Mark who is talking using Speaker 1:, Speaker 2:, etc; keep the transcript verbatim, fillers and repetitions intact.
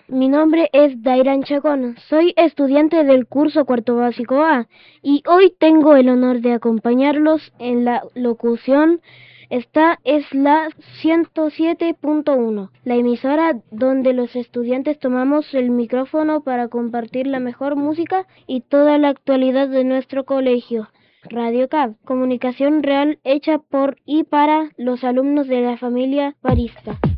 Speaker 1: Mi nombre es Dairan Chacón, soy estudiante del curso cuarto básico A y hoy tengo el honor de acompañarlos en la locución. Esta es la ciento siete punto uno, la emisora donde los estudiantes tomamos el micrófono para compartir la mejor música y toda la actualidad de nuestro colegio. Radio C A B, comunicación real hecha por y para los alumnos de la familia barista.